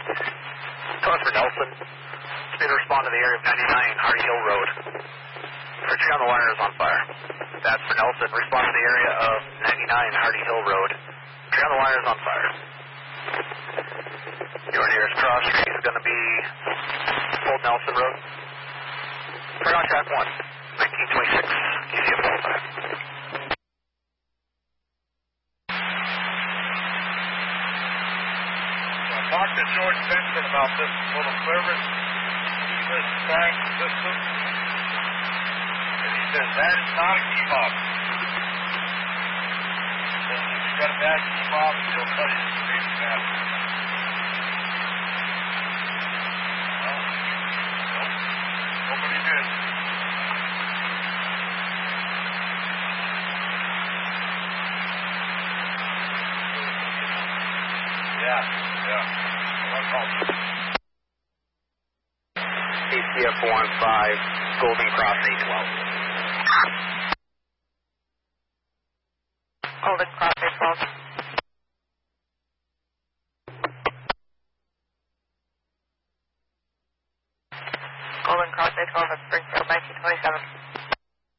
Call for Nelson. Speed respond to the area of 99 Hardy Hill Road. For tree on the wire is on fire. That's for Nelson. Respond to the area of 99 Hardy Hill Road. Tree on the wire is on fire. Your nearest cross street is going to be Old Nelson Road. Turn on track 1, 1926, QCF 45. Talk to George Benson about this little service tank system. And he says that is not a key fob. He says if you've got a bad key fob, he'll tell you to change that. Nobody did. Yeah. KCF 15, Golden Cross 812. Golden Cross 812. Golden Cross 812 at Springfield 1927.